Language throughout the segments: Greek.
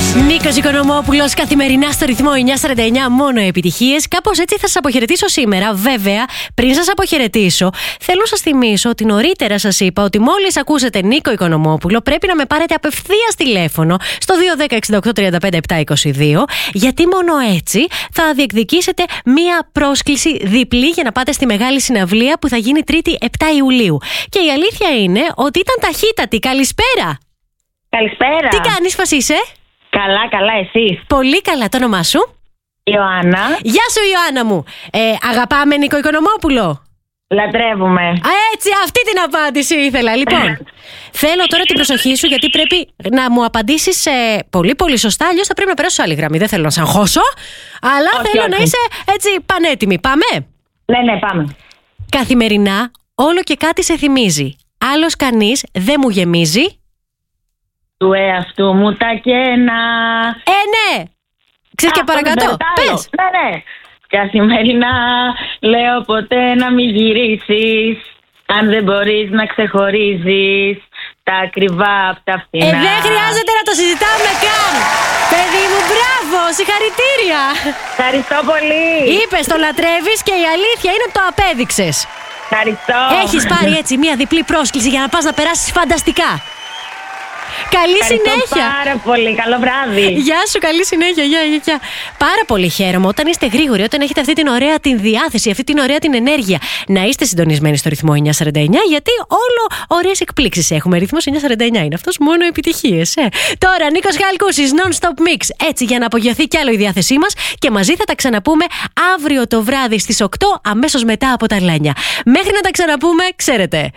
Νίκος Οικονομόπουλος, καθημερινά στο ρυθμό 949, μόνο επιτυχίες. Κάπως έτσι θα σας αποχαιρετήσω σήμερα. Βέβαια, πριν σας αποχαιρετήσω, θέλω να σας θυμίσω ότι νωρίτερα σας είπα ότι μόλις ακούσετε Νίκο Οικονομόπουλο, πρέπει να με πάρετε απευθείας τηλέφωνο στο 210-68-35-722, γιατί μόνο έτσι θα διεκδικήσετε μία πρόσκληση διπλή για να πάτε στη μεγάλη συναυλία που θα γίνει Τρίτη 7 Ιουλίου. Και η αλήθεια είναι ότι ήταν ταχύτατη. Καλησπέρα! Καλησπέρα! Τι κάνεις, πώς είσαι? Καλά, εσείς? Πολύ καλά, το όνομά σου? Ιωάννα. Γεια σου, Ιωάννα μου. Αγαπάμε Νίκο Οικονομόπουλο? Λατρεύουμε. Έτσι, αυτή την απάντηση ήθελα. Λοιπόν, θέλω τώρα την προσοχή σου, γιατί πρέπει να μου απαντήσεις πολύ πολύ σωστά. Αλλιώς θα πρέπει να περάσω σε άλλη γραμμή. Δεν θέλω να σ' αγχώσω, αλλά θέλω να είσαι έτσι πανέτοιμη. Πάμε? Ναι, πάμε. Καθημερινά όλο και κάτι σε θυμίζει. Άλλος κανείς δεν μου γεμίζει του εαυτού μου τα κένα. Ναι! Ξέρεις και παρακάτω. Πες! Ναι. Καθημερινά λέω ποτέ να μην γυρίσεις, αν δεν μπορείς να ξεχωρίζεις τα ακριβά απ' τα φθηνά. Δεν χρειάζεται να το συζητάμε καν. Παιδί μου, μπράβο, συγχαρητήρια. Ευχαριστώ πολύ. Είπες, το λατρεύεις και η αλήθεια είναι ότι το απέδειξες. Ευχαριστώ. Έχεις πάρει έτσι μια διπλή πρόσκληση για να πας να περάσεις φανταστικά. Καλή συνέχεια. Πάρα πολύ. Καλό βράδυ. Γεια σου, καλή συνέχεια. Γεια. Πάρα πολύ χαίρομαι όταν είστε γρήγοροι, όταν έχετε αυτή την ωραία την διάθεση, αυτή την ωραία την ενέργεια. Να είστε συντονισμένοι στο ρυθμό 949, γιατί όλο ωραίες εκπλήξεις έχουμε. Ρυθμός 949 είναι αυτός, μόνο επιτυχίες. Τώρα, Νίκος Χαλκούσης, non-stop mix. Έτσι, για να απογειωθεί κι άλλο η διάθεσή μας. Και μαζί θα τα ξαναπούμε αύριο το βράδυ στις 8, αμέσως μετά από τα Λάνια. Μέχρι να τα ξαναπούμε, ξέρετε.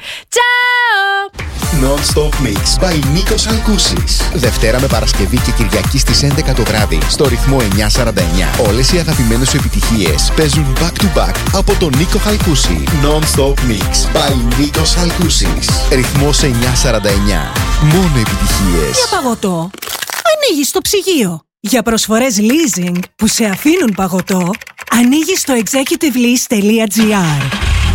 Τσάω! Non-stop mix by Νίκος Χαλκούσης. Δευτέρα με Παρασκευή και Κυριακή στις 11 το βράδυ στο ρυθμό 949. Όλες οι αγαπημένες σου επιτυχίες παίζουν back to back από τον Νίκο Χαλκούση. Non-stop mix by Νίκος Χαλκούσης. Ρυθμός 949. Μόνο επιτυχίες. Για παγωτό, ανοίγεις το ψυγείο. Για προσφορές leasing που σε αφήνουν παγωτό, ανοίγεις το executivelease.gr.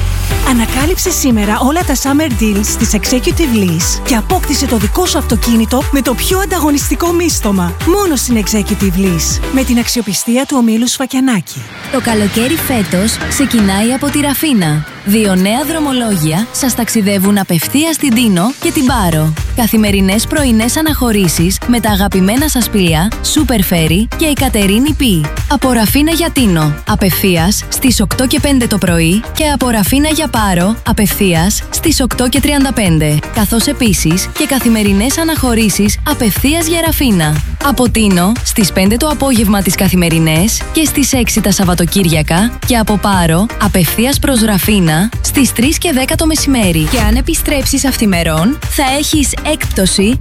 Ανακάλυψε σήμερα όλα τα summer deals της Executive Lease και απόκτησε το δικό σου αυτοκίνητο με το πιο ανταγωνιστικό μίστομα. Μόνο στην Executive Lease, με την αξιοπιστία του ομίλου Σφακιανάκη. Το καλοκαίρι φέτος ξεκινάει από τη Ραφίνα. 2 νέα δρομολόγια σας ταξιδεύουν απευθείας στην Τίνο και την Πάρο. Καθημερινές πρωινές αναχωρήσεις με τα αγαπημένα σας πλοία Super Ferry και η Κατερίνη Π. Από Ραφίνα για Τίνο, απευθείας στις 8 και 5 το πρωί, και από Ραφίνα για Πάρο, απευθείας στις 8 και 35. Καθώς επίσης και καθημερινές αναχωρήσεις απευθείας για Ραφίνα. Από Τίνο στις 5 το απόγευμα τις καθημερινές και στις 6 τα Σαββατοκύριακα, και από Πάρο απευθείας προς Ραφίνα στις 3 και 10 το μεσημέρι. Και αν επιστρέψεις αυθημερών, θα έχεις έκπτωση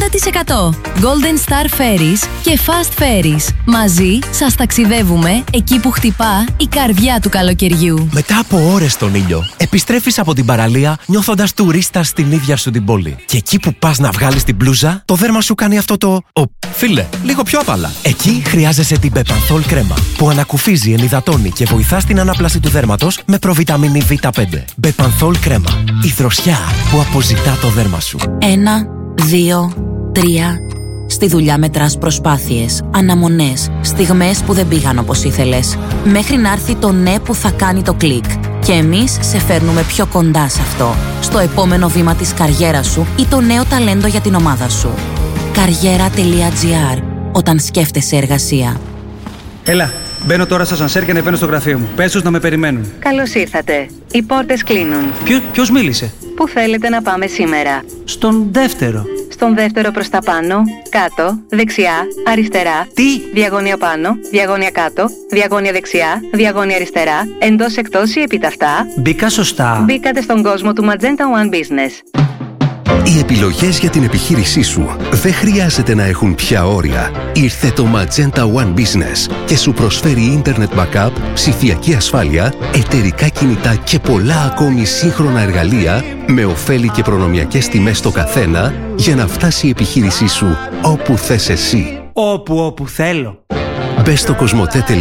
30%. Golden Star Ferries και Fast Ferries. Μαζί σας ταξιδεύουμε εκεί που χτυπά η καρδιά του καλοκαιριού. Μετά από ώρες στον ήλιο, επιστρέφεις από την παραλία νιώθοντας τουρίστας στην ίδια σου την πόλη. Και εκεί που πας να βγάλεις την μπλούζα, το δέρμα σου κάνει αυτό το φίλε, λίγο πιο απαλά. Εκεί χρειάζεσαι την Bepanthol κρέμα, που ανακουφίζει, ενυδατώνει και βοηθά στην ανάπλαση του δέρματος με προβιταμίνη Β5. Bepanthol κρέμα. Η δροσιά που αποζητά το δέρμα σου. 1, 2, 3. Στη δουλειά μετράς προσπάθειες, αναμονές, στιγμές που δεν πήγαν όπως ήθελες, μέχρι να έρθει το ναι που θα κάνει το κλικ. Και εμείς σε φέρνουμε πιο κοντά σε αυτό, στο επόμενο βήμα της καριέρας σου ή το νέο ταλέντο για την ομάδα σου. Καριέρα.gr. Όταν σκέφτεσαι εργασία. Έλα, μπαίνω τώρα στο ασανσέρ και ανεβαίνω στο γραφείο μου. Πες τους να με περιμένουν. Καλώς ήρθατε. Οι πόρτες κλείνουν. Ποιος μίλησε? Πού θέλετε να πάμε σήμερα? Στον δεύτερο. Στον δεύτερο προς τα πάνω, κάτω, δεξιά, αριστερά. Τι? Διαγώνια πάνω, διαγώνια κάτω, διαγώνια δεξιά, διαγώνια αριστερά, εντός εκτός ή επιταυτά. Μπήκα σωστά? Μπήκατε στον κόσμο του Magenta One Business. Οι επιλογές για την επιχείρησή σου δεν χρειάζεται να έχουν πια όρια. Ήρθε το Magenta One Business και σου προσφέρει Internet Backup, ψηφιακή ασφάλεια, εταιρικά κινητά και πολλά ακόμη σύγχρονα εργαλεία με ωφέλη και προνομιακές τιμές στο καθένα για να φτάσει η επιχείρησή σου όπου θες εσύ. Όπου θέλω. Μπες στο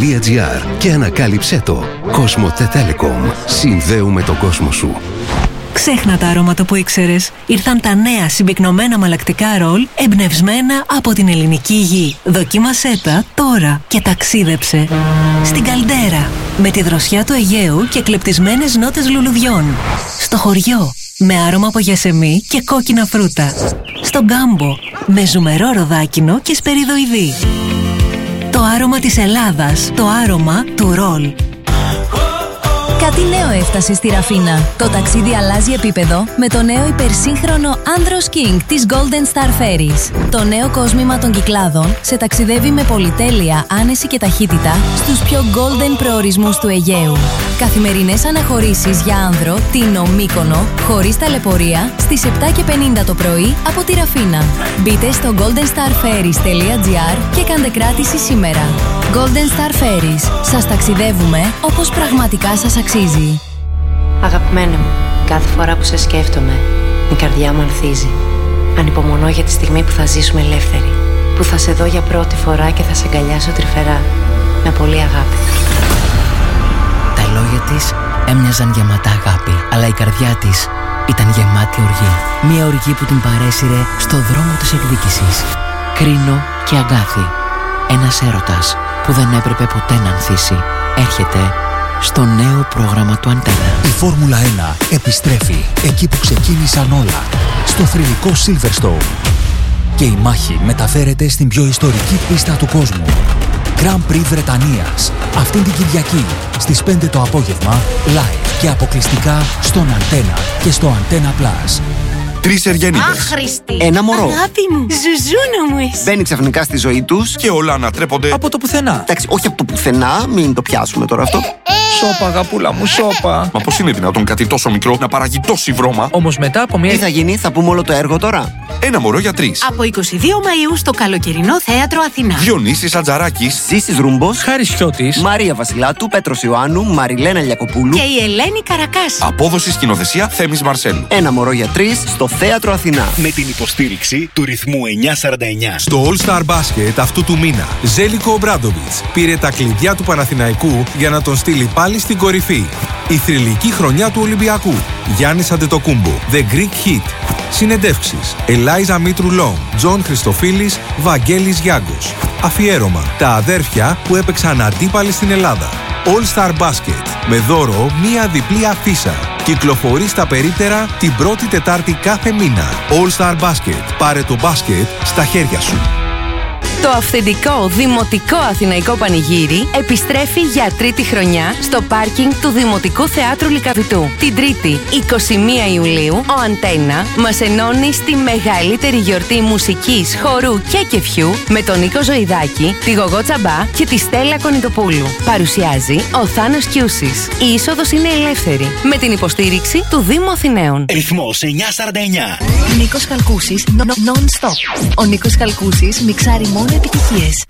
cosmote.gr και ανακάλυψέ το. Cosmote Telecom. Συνδέουμε τον κόσμο σου. Ξέχνα τα αρώματα που ήξερες. Ήρθαν τα νέα συμπυκνωμένα μαλακτικά ρολ εμπνευσμένα από την ελληνική γη. Δοκίμασέ τα τώρα και ταξίδεψε στην Καλντέρα με τη δροσιά του Αιγαίου και κλεπτισμένες νότες λουλουδιών. Στο χωριό με άρωμα από γιασεμί και κόκκινα φρούτα. Στον Κάμπο με ζουμερό ροδάκινο και σπεριδοειδή. Το άρωμα της Ελλάδας, το άρωμα του ρολ. Κάτι νέο έφτασε στη Ραφίνα. Το ταξίδι αλλάζει επίπεδο με το νέο υπερσύγχρονο Andros King της Golden Star Ferries. Το νέο κόσμημα των Κυκλάδων σε ταξιδεύει με πολυτέλεια, άνεση και ταχύτητα στους πιο golden προορισμούς του Αιγαίου. Καθημερινές αναχωρήσεις για άνδρο, Τίνο, Μύκονο, χωρίς ταλαιπωρία, στις 7:50 το πρωί από τη Ραφίνα. Μπείτε στο goldenstarferries.gr και κάντε κράτηση σήμερα. Golden Star Ferries. Σας ταξιδεύουμε όπως πραγματικά σας αξίζει. Αγαπημένε μου, κάθε φορά που σε σκέφτομαι, η καρδιά μου ανθίζει. Ανυπομονώ για τη στιγμή που θα ζήσουμε ελεύθεροι. Που θα σε δω για πρώτη φορά και θα σε αγκαλιάσω τρυφερά. Με πολύ αγάπη. Τα λόγια της έμοιαζαν γεμάτα αγάπη, αλλά η καρδιά της ήταν γεμάτη οργή. Μια οργή που την παρέσυρε στο δρόμο της εκδίκησης. Κρίνο και Αγκάθη. Ένας έρωτας που δεν έπρεπε ποτέ να ανθίσει. Έρχεται στο νέο πρόγραμμα του Αντένα. Η Φόρμουλα 1 επιστρέφει εκεί που ξεκίνησαν όλα. Στο θρυλικό Silverstone. Και η μάχη μεταφέρεται στην πιο ιστορική πίστα του κόσμου. Grand Prix Βρετανίας. Αυτήν την Κυριακή στις 5 το απόγευμα, live και αποκλειστικά στον Αντένα και στο Antenna Plus. 3 εργένιδες. Άχρηστη. Ένα μωρό. Αγάπη μου. Ζουζούνα μου είσαι. Μπαίνει ξαφνικά στη ζωή τους και όλα ανατρέπονται από το πουθενά. Εντάξει, όχι από το πουθενά, μην το πιάσουμε τώρα αυτό. Σώπα, αγαπούλα μου, σώπα. Μα πώς είναι δυνατόν κάτι τόσο μικρό να παράγει τόση βρώμα? Όμως μετά από μια. Τι θα γίνει, θα πούμε όλο το έργο τώρα. Ένα μωρό για 3. Από 22 Μαΐου στο καλοκαιρινό θέατρο Αθηνά. Διονύσης Ατζαράκης, Ζήσης Ρούμπος, Χάρης Χιώτης, Μαρία Βασιλάτου, Πέτρος Ιωάννου, Μαριλένα Λιακοπούλου και η Ελένη Καρακάση. Απόδοση σκηνοθεσία Θέμης Μαρσέλου. Ένα μωρό για 3 στο θέατρο Αθηνά. Με την υποστήριξη του ρυθμού 949. Στο All Star Basket αυτού του μήνα, Ζέλικο Ομπράντοβιτς πήρε τα κλειδιά του Παναθηναϊκού για να τον στείλει πάλι στην κορυφή. Η θρυλική χρονιά του Ολυμπιακού. Γιάννης Αντετοκούμπο, The Greek Hit. Συνεντεύξεις. Ελάιζα Μήτρου Λόγκ, Τζον Χριστοφίλης, Βαγγέλης Γιάγκος. Αφιέρωμα. Τα αδέρφια που έπαιξαν αντίπαλοι στην Ελλάδα. All Star Basket. Με δώρο μία διπλή αφίσα. Κυκλοφορεί στα περίπτερα την πρώτη Τετάρτη κάθε μήνα. All Star Basket. Πάρε το μπάσκετ στα χέρια σου. Το αυθεντικό Δημοτικό Αθηναϊκό Πανηγύρι επιστρέφει για τρίτη χρονιά στο πάρκινγκ του Δημοτικού Θεάτρου Λυκαβητού. Την Τρίτη, 21 Ιουλίου, ο Αντένα μας ενώνει στη μεγαλύτερη γιορτή μουσικής, χορού και κεφιού με τον Νίκο Ζωηδάκη, τη Γογό Τσαμπά και τη Στέλλα Κονιτοπούλου. Παρουσιάζει ο Θάνος Κιούσης. Η είσοδος είναι ελεύθερη με την υποστήριξη του Δήμου Αθηναίων. Ρυθμός 949. Νίκος Χαλκούσης, non-stop. Ο Νίκος Χαλκούσης μιξάρει μόνο επιτυχίες.